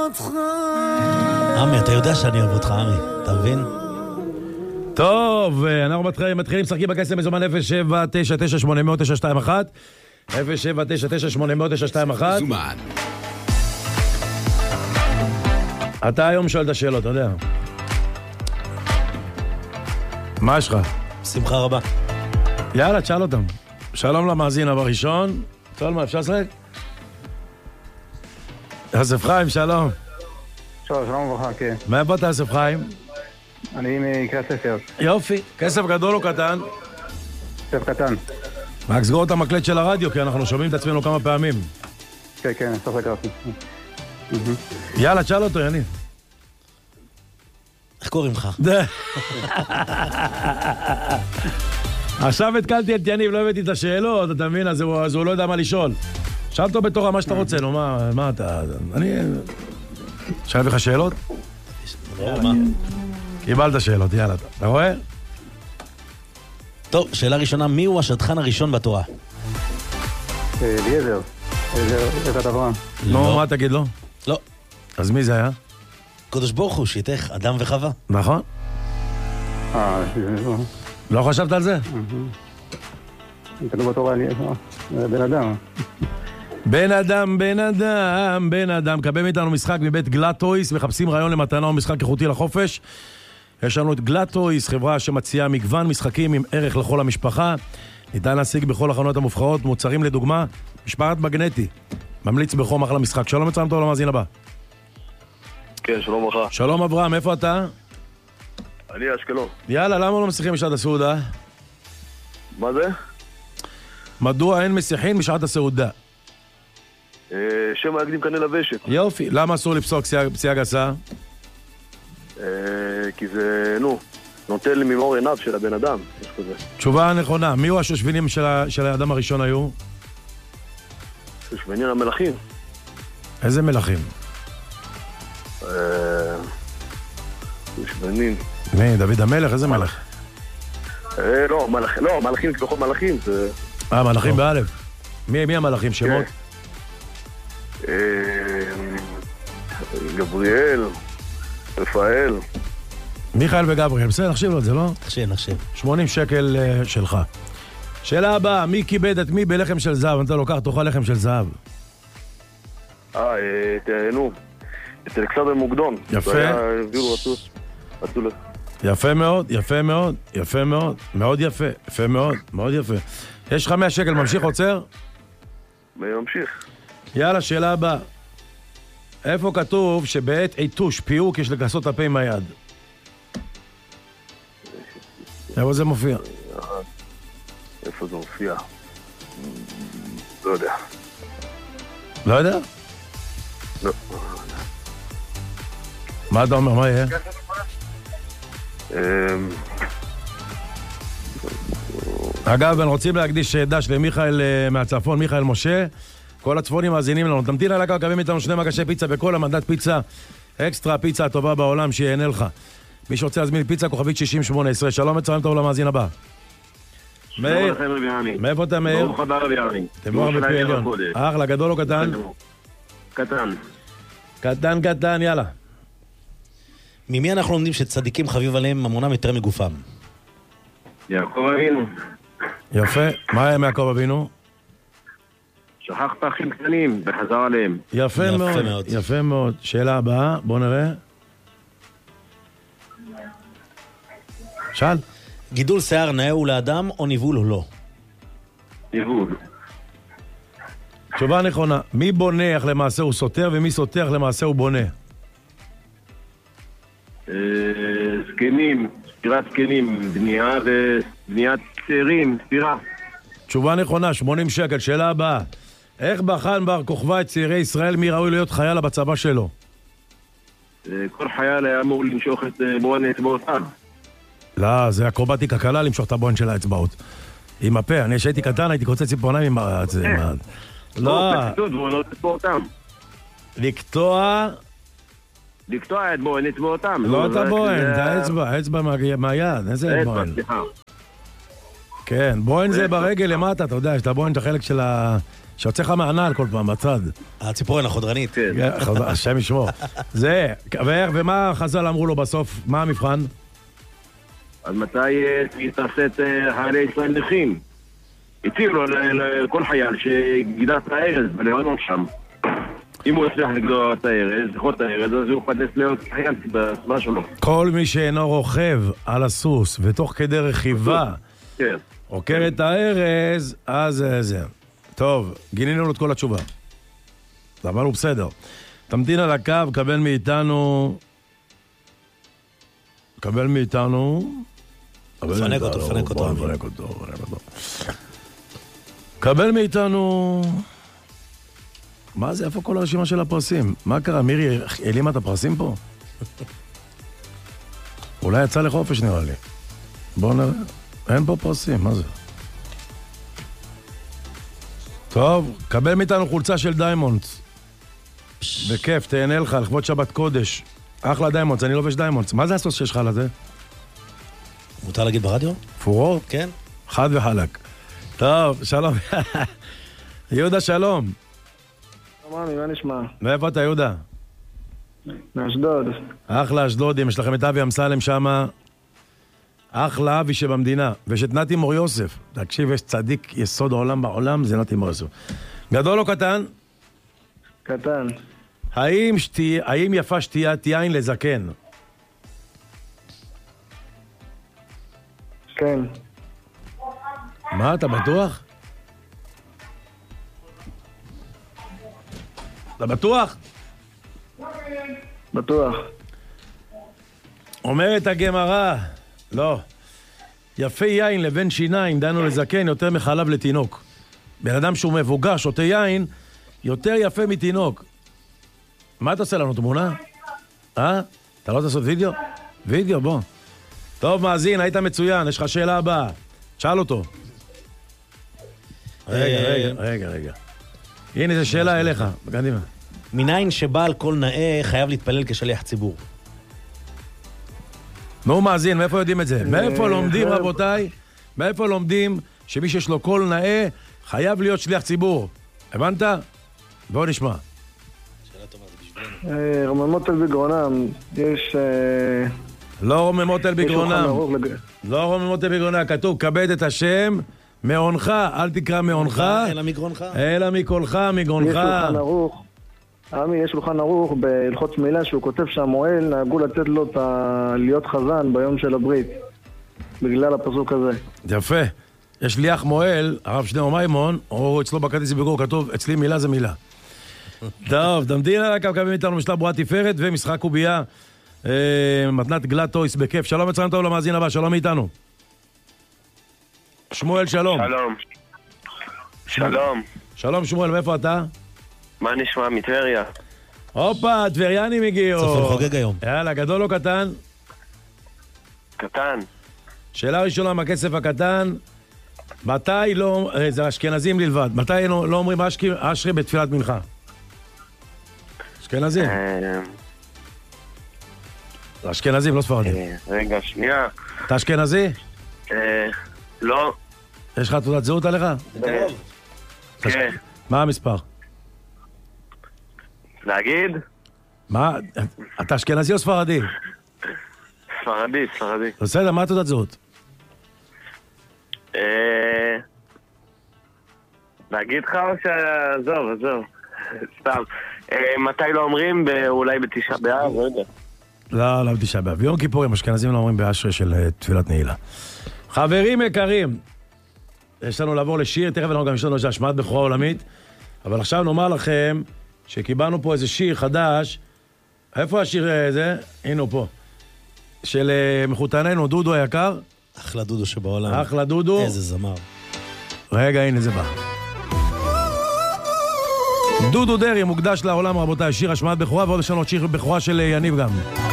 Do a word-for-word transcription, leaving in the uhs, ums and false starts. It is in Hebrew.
אותך. עמי, אתה יודע שאני אוהב אותך, עמי, אתה מבין? טוב, אנחנו מתחילים, מתחילים משחקים בכסף מזומן אפס שבע תשע תשע שמונה אפס אפס תשע שתיים אחת אפס שבע תשע תשע שמונה אפס אפס תשע שתיים אחת. מזומן. אתה היום שואל את השאלות, אתה יודע. מה יש לך? שמחה רבה. יאללה, תשאל אותם. שלום למאזין הראשון. תשאל מה, אפשר לשחק? אסף חיים, שלום. שלום, שלום וברכה, כן. מאיפה אתה, אסף חיים? אני מקריית ספר. יופי. כסף גדול או קטן? כסף קטן. רק סגור את המקלט של הרדיו, כי אנחנו שומעים את עצמנו כמה פעמים. כן, כן, סוף לקרפי. יאללה, תשאל אותו, יניב. איך קוראים לך? עכשיו התקלתי את יניב, לא הבאתי את השאלות, אתה מבין? אז הוא, אז הוא לא יודע מה לשאול. שאל אותו בתורה מה שאתה רוצה, נו, מה, מה אתה... אני... שאל לך שאלות? קיבלת שאלות, יאללה. אתה רואה? טוב, שאלה ראשונה, מי הוא השטחן הראשון בתורה? אליעזר. אליעזר את אברהם. נו, מה תגיד לו? לא. אז מי זה היה? קדוש ברוך הוא, שיתך, אדם וחווה. נכון? אה, לא חשבת על זה? כתוב בתורה אליעזר. בן אדם. בן אדם, בן אדם, בן אדם. קבל מאיתנו משחק מבית גלאטויס, מחפשים רעיון למתנה ומשחק איכותי לחופש. יש לנו את גלאטויס, חברה שמציעה מגוון משחקים עם ערך לכל המשפחה. ניתן להשיג בכל החנויות המובחרות, מוצרים לדוגמה, משפחת מגנטי. ממליץ בחום אחלה משחק. שלום מצרים טוב למאזין הבא. כן, שלום וברכה. שלום אברהם, איפה אתה? אני אשקלון. יאללה, למה לא משיחים בשעת הסעודה? מה זה? מדוע אין משיחים בשעת הסעודה? אה, שם ההקדים קנה לבשת. יופי, למה אסור לפסוק פסיעה גסה? אה, כי זה, נו, נוטל ממאור עיניו של הבן אדם. יש כזה. תשובה נכונה, מי הוא השושבינים של, ה... של האדם הראשון היו? שושבינים המלכים. איזה מלכים? אה, שושבינים. מי, דוד המלך? איזה מלך? אה, לא, מלכים, לא, מלכים כבכל מלכים. זה... אה, מלכים באלף. מי, מי המלכים? שמות? אה, גבריאל, רפאל. מיכאל וגבריאל, בסדר, נחשיב לו את זה, לא? נחשיב, נחשיב. שמונים שקל uh, שלך. שאלה הבאה, מי כיבד את מי בלחם של זהב? אתה לוקח, תאכל לחם של זהב. אה, נו, את אלכסנדר מוקדון. יפה. זה היה, הביאו, רצו, רצו ל... יפה מאוד, יפה מאוד, יפה מאוד, מאוד יפה, יפה מאוד, מאוד יפה. יש לך מאה שקל, ממשיך, עוצר? ממשיך. יאללה, שאלה הבאה. איפה כתוב שבעת עיתוש פיוק יש לכסות את הפה עם היד? איפה זה מופיע? איפה זה מופיע? לא יודע. לא יודע? לא. מה אתה אומר? מה יהיה? אגב, אנחנו רוצים להקדיש דש למיכאל מהצפון, מיכאל משה. כל הצפונים מאזינים לנו. תמתין על הקו, קווים איתנו שני מגשי פיצה בכל המנדט פיצה. אקסטרה פיצה הטובה בעולם שיהנה לך. מי שרוצה להזמין פיצה, כוכבית שישים שמונה עשרה. שלום מצרים טוב למאזין הבא. מאיר, מאיפה אתה מאיר? ברוך הבא רבי יעני. תבוא בפי עליון. אחלה, גדול או קטן? קטן. קטן, קטן, יאללה. ממי אנחנו לומדים שצדיקים חביב עליהם ממונם יותר מגופם? יעקב אבינו. יפה. מה היה מיעקב אבינו? שכחת אחים קטנים וחזר עליהם. יפה יפה מאוד, מאוד. יפה מאוד. שאלה הבאה, בוא נראה. שאל. גידול שיער נאה הוא לאדם או ניבול או לא? ניבול. תשובה נכונה. מי בונח למעשה הוא סותר ומי סותר למעשה הוא בונה? זקנים, ספירת זקנים, בנייה ובניית צעירים, ספירה. תשובה נכונה, שמונים שקל. שאלה הבאה. איך בחן בר כוכבא את צעירי ישראל מי ראוי להיות חייל בצבא שלו? כל חייל היה אמור למשוך את בוהן אצבעותיו. לא, זה אקרובטיקה קלה למשוך את הבוהן של האצבעות. עם הפה, אני כשהייתי קטן הייתי קוצץ ציפורניים עם ה... לא. בקיצות בוהנות אצבעותם. לקטוע... לקטוע את בוהן אצבעותם. לא את הבוהן, את האצבע, האצבע מהיד, איזה בוהן? סליחה. כן, בוהן זה ברגל למטה, אתה יודע, יש את הבוהן, את החלק של ה... שיוצא לך מענל כל פעם בצד. הציפורן החודרנית. כן. השם ישמור. זה, ומה חז"ל אמרו לו בסוף? מה המבחן? אז מתי תעשה את חיילי ישראל נכים? הציעו לו לכל חייל שגידע את הארז בלבנון שם. אם הוא יצליח לגדוע את הארז, לכות את הארז, אז הוא יחדש להיות חייל בסביבה שלו. כל מי שאינו רוכב על הסוס ותוך כדי רכיבה כן. עוקר את הארז, אז זה. טוב, גינינו לו את כל התשובה. אבל הוא בסדר. תמתין על הקו, קבל מאיתנו... קבל מאיתנו... פנק אותו, פנק אותו. פנק אותו, פנק אותו. קבל מאיתנו... מה זה? איפה כל הרשימה של הפרסים? מה קרה? מירי, העלימה את הפרסים פה? אולי יצא לחופש נראה לי. בואו נראה. אין פה פרסים, מה זה? טוב, קבל מאיתנו חולצה של דיימונדס. בכיף, תהנה לך, לכבוד שבת קודש. אחלה דיימונדס, אני לובש דיימונדס. מה זה הסוס שיש לך על זה? מותר להגיד ברדיו? פורו? כן. חד וחלק. טוב, שלום. יהודה, שלום. אמרנו, מה נשמע? מאיפה אתה, יהודה? מאשדוד. אחלה אשדודים, יש לכם את אבי אמסלם שמה. אחלה אבי שבמדינה. ויש את נתי מור יוסף. תקשיב, יש צדיק יסוד העולם בעולם, זה נתי מור יוסף. גדול או קטן? קטן. האם, שתי, האם יפה שתיית יין לזקן? כן. מה, אתה בטוח? אתה בטוח? בטוח. אומרת הגמרא, לא. יפה יין לבן שיניים, דנו לזקן, יותר מחלב לתינוק. בן אדם שהוא מבוגר, שותה יין, יותר יפה מתינוק. מה אתה עושה לנו, תמונה? אה? אתה לא תעשות וידאו? וידאו, בוא. טוב, מאזין, היית מצוין, יש לך שאלה הבאה. שאל אותו. רגע, רגע, רגע, רגע. הנה, זו שאלה אליך, בקדימה. מניין שבעל כל נאה חייב להתפלל כשליח ציבור. נו, מאזין, מאיפה יודעים את זה? מאיפה לומדים, רבותיי? מאיפה לומדים שמי שיש לו קול נאה חייב להיות שליח ציבור? הבנת? בואו נשמע. שאלה טובה, זה בשבילנו. רוממות על בגרונם, יש... לא רוממות אל בגרונם. יש לא רוממות אל בגרונם. כתוב, כבד את השם מעונך, אל תקרא מעונך. אלא מגרונך. אלא מקולך, מגרונך. יש שולחן ערוך. עמי, יש שולחן ערוך בהלכות מילה שהוא כותב שהמועל נהגו לתת לו את ה... להיות חזן ביום של הברית. בגלל הפסוק הזה. יפה. יש ליח מועל, הרב שניאור מימון, או אצלו בכרטיס ביקור כתוב, אצלי מילה זה מילה. טוב, תמתין על הקו, קווים איתנו משלב ברורה תפארת ומשחק קובייה. מתנת גלאטויס בכיף. שלום וצהריים טוב למאזין הבא, שלום איתנו. שמואל, שלום. שלום. שלום. שלום שמואל, מאיפה אתה? מה נשמע? מטבריה. הופה, טבריינים הגיעו. צפון חוגג היום. יאללה, גדול או קטן? קטן. שאלה ראשונה מהכסף הקטן. מתי לא, זה אשכנזים ללבד, מתי לא, לא אומרים אשכי, אשרי בתפילת מנחה? אשכנזים. אשכנזים, לא ספרדים. רגע, שנייה. אתה אשכנזי? לא. יש לך תעודת זהות עליך? כן. מה המספר? להגיד? מה? אתה אשכנזי או ספרדי? ספרדי, ספרדי. בסדר, מה תעודת זהות? להגיד לך או שעזוב, עזוב. סתם. מתי לא אומרים? אולי בתשעה באב, לא יודע. לא, לא בתשעה באב. ביום כיפורים, אשכנזים לא אומרים באשרי של תפילת נעילה. חברים יקרים, יש לנו לעבור לשיר, תכף אנחנו גם יש לנו השמעת בכורה עולמית, אבל עכשיו נאמר לכם שקיבלנו פה איזה שיר חדש. איפה השיר הזה? הנה הוא פה. של מחותננו, דודו היקר. אחלה דודו שבעולם. אחלה דודו. איזה זמר. רגע, הנה זה בא. דודו דרי מוקדש לעולם, רבותיי, שיר השמעת בכורה, ועוד יש לנו שיר בכורה של יניב גם.